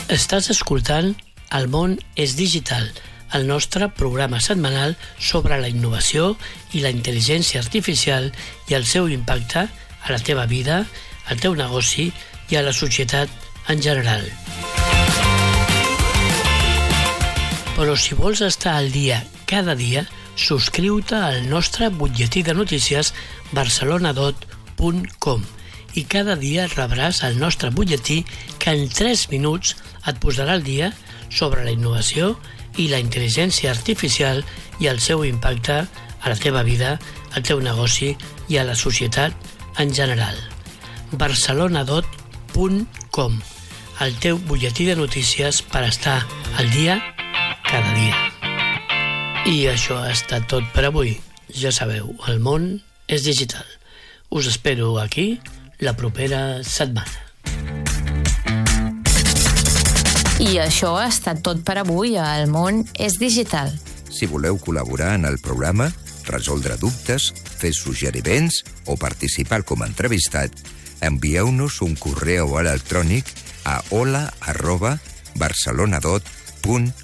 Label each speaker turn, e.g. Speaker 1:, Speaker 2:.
Speaker 1: Estàs escoltant El món és digital, el nostre programa setmanal sobre la innovació i la intel·ligència artificial i el seu impacte a la teva vida, al teu negoci i a la societat en general. Però si vols estar al dia cada dia, subscriu-te al nostre butlletí de notícies barcelonadot.com i cada dia rebràs el nostre butlletí que en 3 minuts et posarà al dia sobre la innovació i la intel·ligència artificial i el seu impacte a la teva vida, al teu negoci i a la societat en general. barcelonadot.com, el teu butlletí de notícies per estar al dia cada dia. I això ha estat tot per avui. Ja sabeu, el món és digital. Us espero aquí la propera setmana.
Speaker 2: I això ha estat tot per avui a El món és digital.
Speaker 3: Si voleu col·laborar en el programa, resoldre dubtes, fer suggeriments o participar com a entrevistat, envieu-nos un correu electrònic a hola@barcelonadot.com.